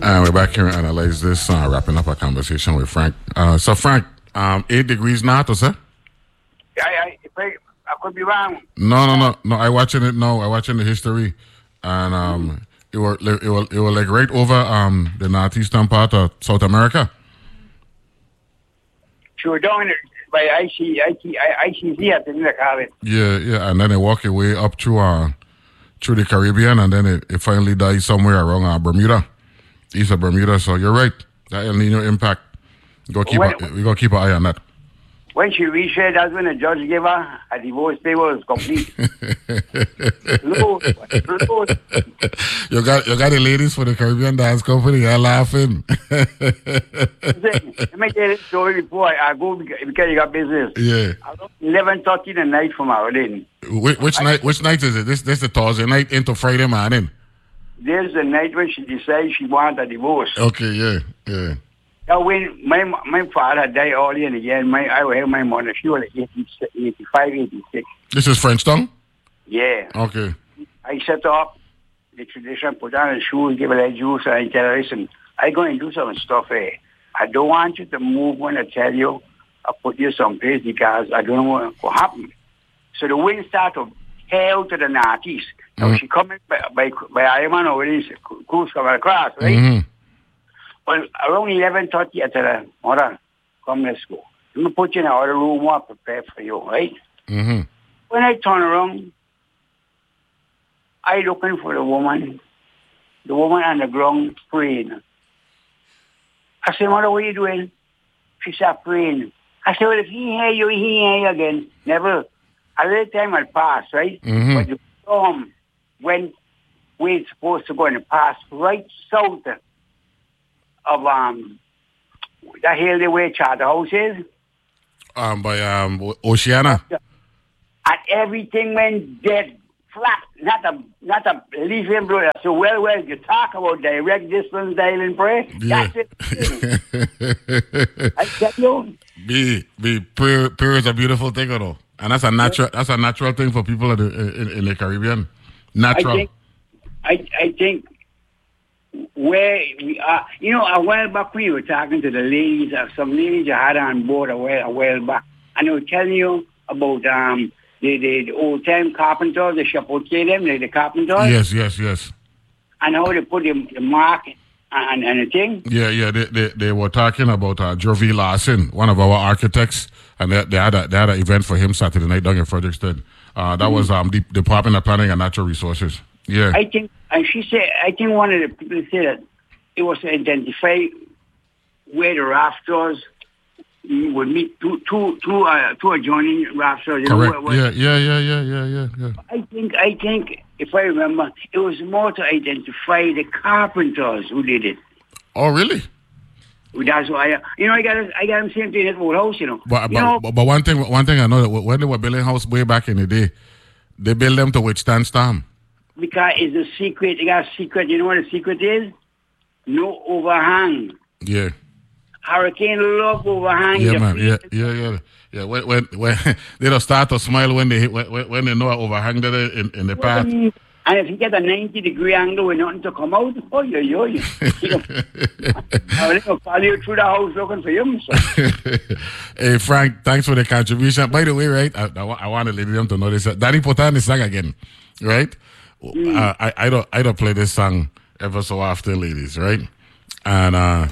And we're back here to analyze this, wrapping up our conversation with Frank. So, Frank, 8 degrees north, sir? I could be wrong. No. I watching it now. I watching the history. And it was like right over the northeastern part of South America. Sure, down by ICZ at the college. Yeah. And then they walk away up through the Caribbean, and then it finally dies somewhere around Bermuda. East of Bermuda, so you're right. That El Nino impact. We gotta keep an eye on that. When she reached it, that's when the judge gave her a divorce paper was complete. You got the ladies for the Caribbean Dance Company. You're laughing. Let me tell you this story before I go because you got business. Yeah. 11:30 the night from our wedding. Which night is it? This the Thursday night into Friday morning. This is the night when she decided she wanted a divorce. Okay, yeah. Now, when my father died early and again, I have my mother. She was 85, 86. This is Frenchtown? Yeah. Okay. I set up the tradition, put on the shoes, give her a juice, and I tell her, listen, I'm going to do some stuff here. I don't want you to move when I tell you. I'll put you someplace because I don't know what will happen. So the wind started to hail to the northeast. Now, she coming by Ironman over this cruise coming across, right? Mm-hmm. Well, around 11:30, I tell her, mother, come, let's go. I'm going to put you in another room more prepared for you, right? Mm-hmm. When I turn around, I looking for the woman on the ground praying. I said, mother, what are you doing? She said, praying. I said, well, if he hear you again. Never. A little time had passed, right? Mm-hmm. But the storm went where it's supposed to go and it passed right south of that hill the way Charterhouse is. By Oceana. And everything went dead flat. Not a leaf in blood. So well, you talk about direct distance dialing prayer. Yeah. That's it. I tell you. Prayer is a beautiful thing, though. And that's a natural thing for people in the Caribbean. Natural. I think where we are, a while back when you were talking to the ladies, some ladies you had on board a while back, and they were telling you about the old time carpenters, the chapeau them, the carpenters. Yes. And how they put the mark and the thing. Yeah. They were talking about Jervie Larson, one of our architects, and they had an event for him Saturday night down in Frederickston. That was the Department of Planning and Natural Resources. Yeah. I think one of the people said that it was to identify where the rafters would meet two adjoining rafters. Correct. Yeah. I think if I remember, it was more to identify the carpenters who did it. Oh, really? That's why I got them same thing at old house. But one thing I know that when they were building house way back in the day, they built them to withstand storm. Because it's a secret. You got a secret. You know what the secret is? No overhang. Yeah. Hurricane love overhang. Yeah, man. Yeah. When they don't start to smile when they know overhang that in the path. And if you get a 90-degree angle with nothing to come out, I'm going to follow you through the house looking for you. So. Hey, Frank, thanks for the contribution. By the way, right, I want to let them to know this. Danny put on the song again, right? I don't play this song ever so often, ladies, right? And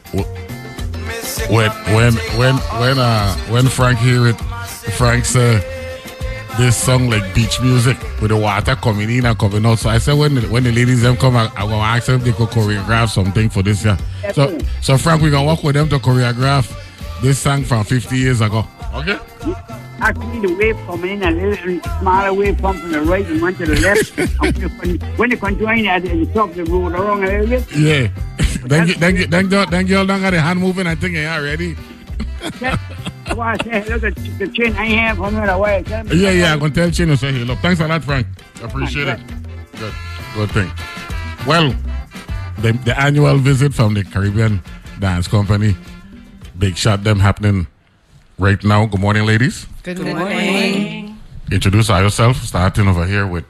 when Frank hear it, Frank said this song like beach music with the water coming in and coming out. So I said when the ladies them come, I'm gonna ask them if they could choreograph something for this year. So Frank, we're gonna work with them to choreograph this song from 50 years ago. Okay? Actually, the wave coming in, a little smaller wave come from the right and one to the left. When you conjoin at the top of the road along a little bit. Yeah. Then you all don't got the hand moving and thinking, yeah, ready? I want to say hello to the Chin I have from the way. Yeah, I'm going to tell Chin to say hello. Thanks a lot, Frank. Appreciate it. Good thing. Well, the annual visit from the Caribbean Dance Company, big shot them happening right now. Good morning, ladies. Good morning. Introduce yourself, starting over here with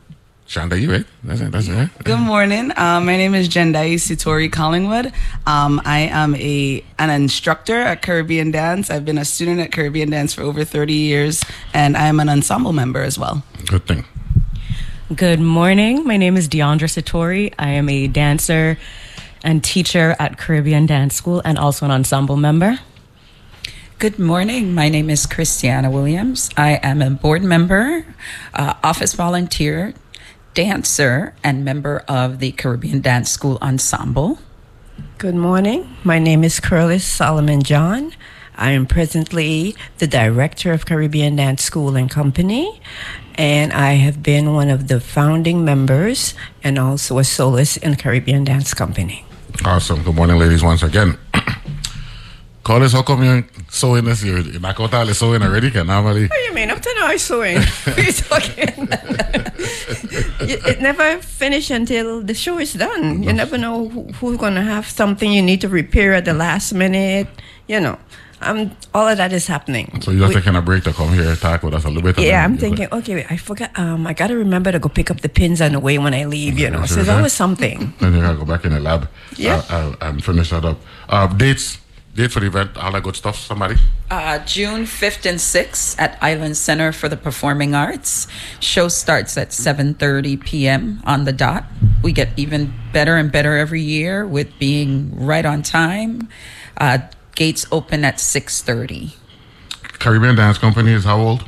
Shanda, you right? That's it. Good morning. My name is Jendai Sitori Collingwood. I am an instructor at Caribbean Dance. I've been a student at Caribbean Dance for over 30 years, and I am an ensemble member as well. Good thing. Good morning. My name is Deandra Satori. I am a dancer and teacher at Caribbean Dance School and also an ensemble member. Good morning. My name is Christiana Williams. I am a board member, office volunteer, dancer, and member of the Caribbean Dance School Ensemble. Good morning. My name is Curlis Solomon John. I am presently the director of Caribbean Dance School and Company, and I have been one of the founding members and also a soloist in Caribbean Dance Company. Awesome. Good morning, ladies, once again. Curlis, how come you're sewing this year? You're not out there sewing already? Can normally. What do you mean? Up to now, I'm sewing. What are you talking? It never finishes until the show is done. You never know who's going to have something you need to repair at the last minute. You know, all of that is happening. So you're just taking a break to come here and talk with us a little bit? Yeah, I'm thinking, okay, wait, I forgot. I got to remember to go pick up the pins on the way when I leave, you know. So there's always something. Then you got to go back in the lab. Yeah. And finish that up. Date for the event, all that good stuff, somebody? June 5th and 6th at Island Center for the Performing Arts. Show starts at 7:30 p.m. on the dot. We get even better and better every year with being right on time. Gates open at 6:30. Caribbean Dance Company is how old?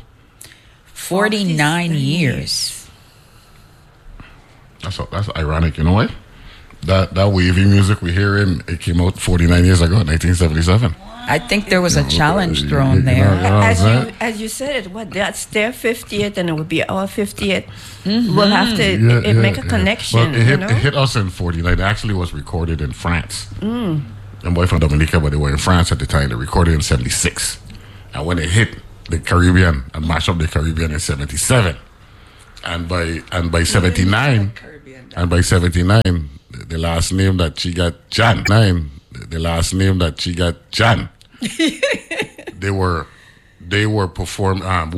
49 years. That's ironic, you know what? That wavy music we hear it came out 49 years ago, 1977. I think there was a challenge thrown there. As you said it, that's their 50th and it would be our 50th. Mm-hmm. We'll have to make a connection. Well, it hit us in 49. It actually was recorded in France. And boy from Dominica, but they were in France at the time. They recorded in 76. And when it hit the Caribbean and mashed up the Caribbean in 77. And by 79, the last name that she got, Jan. The last name that she got, Jan. They were performing.